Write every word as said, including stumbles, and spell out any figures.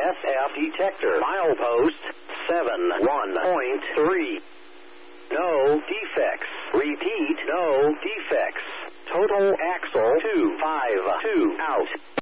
S F detector. Milepost seven one point three. No defects. Repeat, no defects. Total axle two five two out.